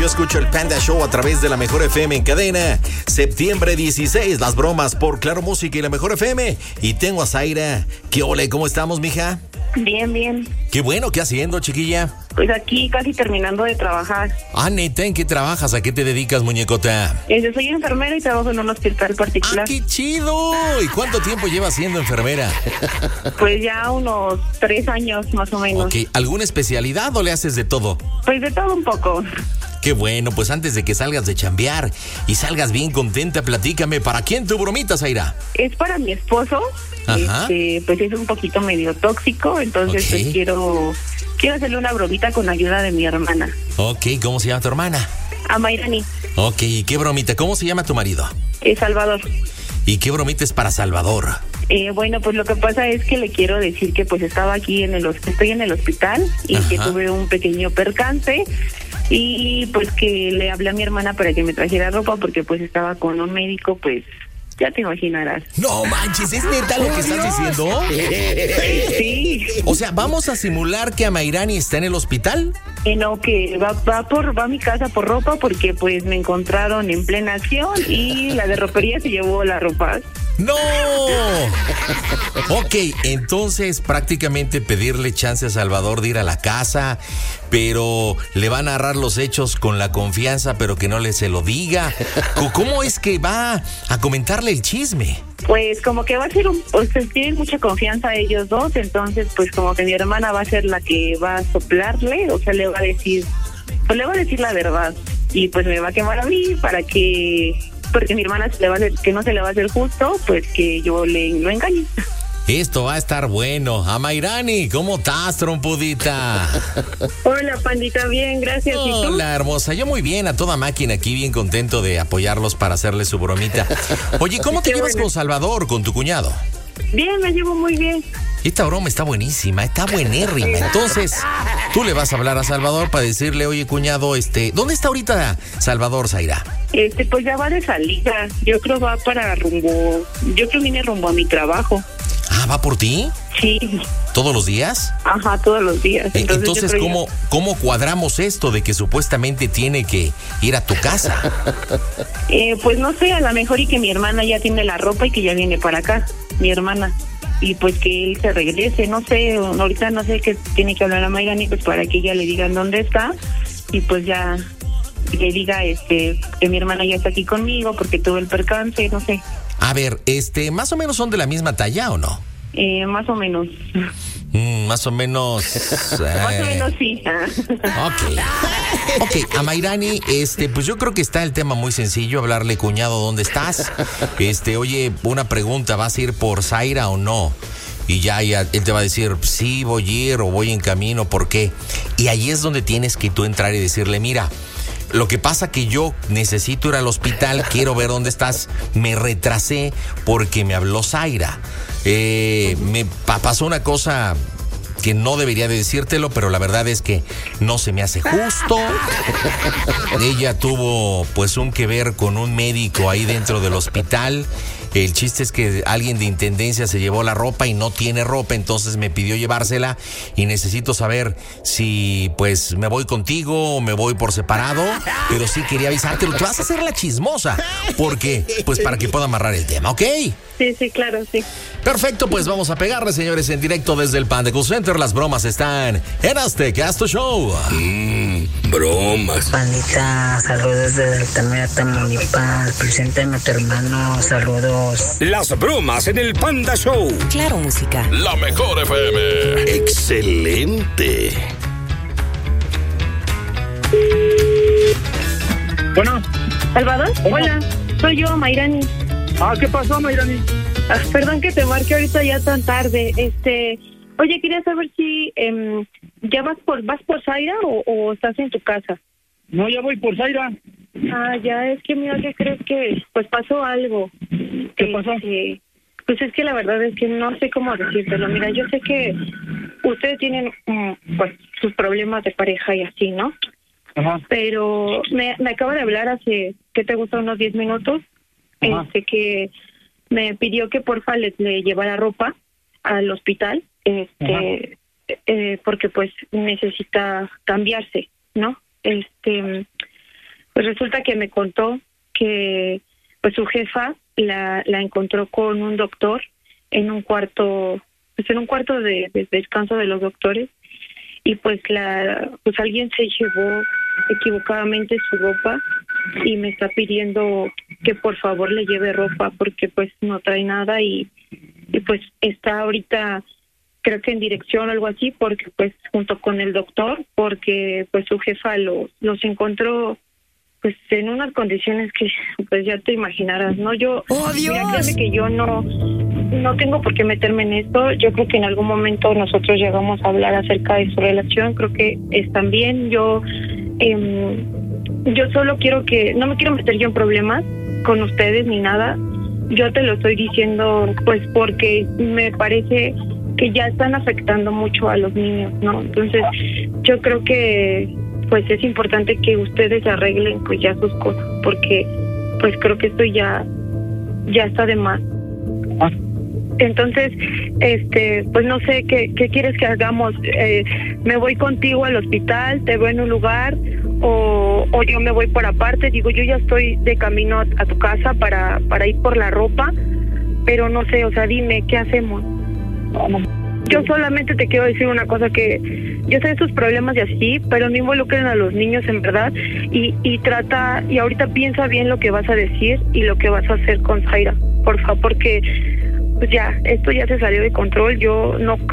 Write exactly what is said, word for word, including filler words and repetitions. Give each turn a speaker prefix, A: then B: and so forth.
A: yo escucho el Panda Show a través de la Mejor F M en cadena. Septiembre dieciséis, las bromas por Claro Música y la Mejor F M. Y tengo a Zaira. ¿Qué ole? ¿Cómo estamos, mija?
B: Bien, bien.
A: Qué bueno, ¿qué haciendo, chiquilla?
B: Pues aquí casi terminando de trabajar.
A: Ah, neta, ¿en qué trabajas? ¿A qué te dedicas, muñecota?
B: Eh, Yo soy enfermera y trabajo en un hospital particular.
A: ¡Ah, qué chido! ¿Y cuánto tiempo llevas siendo enfermera?
B: Pues ya unos tres años más o menos.
A: Ok, ¿alguna especialidad o le haces de todo?
B: Pues de todo un poco.
A: Qué bueno, pues antes de que salgas de chambear y salgas bien contenta, platícame, ¿para quién tu bromita, Zaira?
B: Es para mi esposo.
A: Ajá.
B: Este, pues es un poquito medio tóxico, entonces
A: Ok.
B: pues quiero quiero hacerle una bromita con ayuda de mi hermana,
A: Ok, ¿cómo se llama tu hermana?
B: a Mayrani,
A: Ok, ¿y qué bromita? ¿Cómo se llama tu marido?
B: eh, Salvador.
A: ¿Y qué bromita es para Salvador?
B: Eh, bueno, pues lo que pasa es que le quiero decir que pues estaba aquí en el hos- estoy en el hospital y
A: Ajá.
B: que tuve un pequeño percance y pues que le hablé a mi hermana para que me trajera ropa porque pues estaba con un médico, pues ya te imaginarás.
A: No manches, ¿es neta lo que estás diciendo?
B: Sí,
A: O sea, ¿vamos a simular que Amairani está en el hospital?
B: eh, no, que va, va por va a mi casa por ropa porque pues me encontraron en plena acción y la de ropería se llevó la ropa.
A: ¡No! Ok, entonces prácticamente pedirle chance a Salvador de ir a la casa, pero le va a narrar los hechos con la confianza, pero que no le se lo diga. ¿Cómo es que va a comentarle el chisme?
B: Pues como que va a ser un, pues tienen mucha confianza ellos dos, entonces pues como que mi hermana va a ser la que va a soplarle, o sea, le va a decir, pues le va a decir la verdad y pues me va a quemar a mí para que, porque mi hermana se le va a hacer, que no se le va a hacer justo, pues que yo le lo engañe.
A: Esto va a estar bueno. Amairani, ¿cómo estás, trompudita?
B: Hola, pandita, bien, gracias. ¿Y tú?
A: Hola, hermosa. Yo muy bien, a toda máquina aquí, bien contento de apoyarlos para hacerle su bromita. Oye, ¿cómo te
B: Qué
A: llevas
B: bueno.
A: con Salvador, con tu cuñado?
B: Bien, me llevo muy bien.
A: Esta broma está buenísima, está buenérrima. Entonces, tú le vas a hablar a Salvador para decirle, oye, cuñado, este, ¿dónde está ahorita Salvador, Zaira?
B: Este, pues ya va de salida. Yo creo va para rumbo, yo creo viene rumbo a mi trabajo.
A: Ah, ¿va por ti?
B: Sí,
A: ¿Todos los días?
B: ajá, todos los días.
A: Eh,
B: yo
A: Entonces,
B: creo ya-
A: ¿cómo, ¿cómo cuadramos esto de que supuestamente tiene que ir a tu casa?
B: Eh, pues no sé, a lo mejor y que mi hermana ya tiene la ropa y que ya viene para acá, mi hermana. Y pues que él se regrese, no sé, ahorita no sé qué tiene que hablar a Mayrani, pues para que ella le digan dónde está y pues ya le diga este que mi hermana ya está aquí conmigo porque tuvo el percance, no sé,
A: A ver, este, ¿más o menos son de la misma talla o no?
B: eh, más o menos.
A: Mm, más o menos.
B: Más
A: eh,
B: o menos sí. ah.
A: Ok. Ok, Amairani, este, pues yo creo que está el tema muy sencillo, hablarle, cuñado, ¿dónde estás? Este, oye, una pregunta, ¿vas a ir por Zaira o no? Y ya, ya, él te va a decir, sí, voy a ir o voy en camino, ¿por qué? Y ahí es donde tienes que tú entrar y decirle, mira, lo que pasa que yo necesito ir al hospital, quiero ver dónde estás, me retrasé porque me habló Zaira. Eh, me pa- pasó una cosa que no debería de decírtelo, pero la verdad es que no se me hace justo. Ella tuvo pues un que ver con un médico ahí dentro del hospital. El chiste es que alguien de intendencia se llevó la ropa y no tiene ropa, entonces me pidió llevársela y necesito saber si pues me voy contigo o me voy por separado, pero sí quería avisártelo. Te vas a hacer la chismosa, porque pues para que pueda amarrar el tema, ¿ok?
B: Sí, sí, claro, sí.
A: Perfecto, pues vamos a pegarle, señores, en directo desde el Panda Cool Center. Las bromas están en Azteca Show.
C: Mmm, bromas.
D: Pandita, saludos desde Altamira, Tamaulipas. Preséntame a tu hermano, saludos.
C: Las bromas en el Panda Show.
E: Claro Música.
F: La Mejor F M.
C: Excelente.
G: Bueno,
B: Salvador,
G: ¿Cómo?
B: hola, soy yo, Mayrani.
G: ah, ¿qué pasó, Mayrani?
B: Ah, perdón que te marque ahorita ya tan tarde. Este, oye, quería saber si em, ya vas por vas por Zaira o, o estás en tu casa.
G: No, ya voy por Zaira.
B: Ah, ya, es que mira, ¿qué crees que? Pues pasó algo.
G: ¿Qué pasó?
B: Este, pues es que la verdad es que no sé cómo decírtelo. Mira, yo sé que ustedes tienen mm, pues sus problemas de pareja y así, ¿no?
G: Ajá.
B: Pero me, me acaba de hablar hace, ¿qué te gusta? Unos diez minutos.
G: Ajá.
B: Este, que me pidió que porfa le, le llevara ropa al hospital, este, eh, porque pues necesita cambiarse, ¿no? Este, Pues resulta que me contó que pues su jefa la, la encontró con un doctor en un cuarto, pues en un cuarto de, de descanso de los doctores, y pues la pues alguien se llevó equivocadamente su ropa y me está pidiendo que por favor le lleve ropa porque pues no trae nada y, y pues está ahorita creo que en dirección o algo así porque pues junto con el doctor porque pues su jefa los los encontró pues en unas condiciones que pues ya te imaginarás, ¿no? Yo,
E: ¡Oh, Dios!
B: Mira, créeme que yo no, no tengo por qué meterme en esto. Yo creo que en algún momento nosotros llegamos a hablar acerca de su relación. Creo que están bien. Yo, eh, yo solo quiero que, no me quiero meter yo en problemas con ustedes ni nada. Yo te lo estoy diciendo pues porque me parece que ya están afectando mucho a los niños, ¿no? Entonces, yo creo que pues es importante que ustedes arreglen pues ya sus cosas, porque pues creo que esto ya ya está de más.
G: Ah.
B: Entonces, este, pues no sé qué qué quieres que hagamos. Eh, me voy contigo al hospital, te veo en un lugar o o yo me voy por aparte. Digo, yo ya estoy de camino a, a tu casa para para ir por la ropa, pero no sé, o sea, dime qué hacemos. Yo solamente te quiero decir una cosa, que yo sé sus problemas y así, pero no involucren a los niños en verdad y, y trata, y ahorita piensa bien lo que vas a decir y lo que vas a hacer con Zaira, por favor, porque pues ya, esto ya se salió de control. Yo no creo